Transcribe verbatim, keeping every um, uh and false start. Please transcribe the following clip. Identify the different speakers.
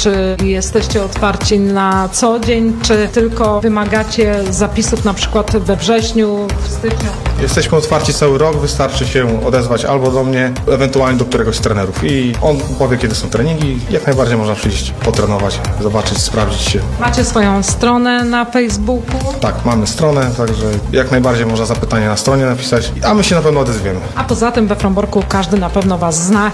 Speaker 1: Czy jesteście otwarci na co dzień, czy tylko wymagacie zapisów na przykład we wrześniu, w styczniu?
Speaker 2: Jesteśmy otwarci cały rok, wystarczy się odezwać albo do mnie, ewentualnie do któregoś z trenerów i on powie, kiedy są treningi. Jak najbardziej można przyjść, potrenować, zobaczyć, sprawdzić się.
Speaker 1: Macie swoją stronę na Facebooku,
Speaker 2: Tak, mamy stronę, także jak najbardziej można zapytanie na stronie napisać, a my się na pewno odezwiemy.
Speaker 1: a poza tym we Fromborku każdy na pewno Was zna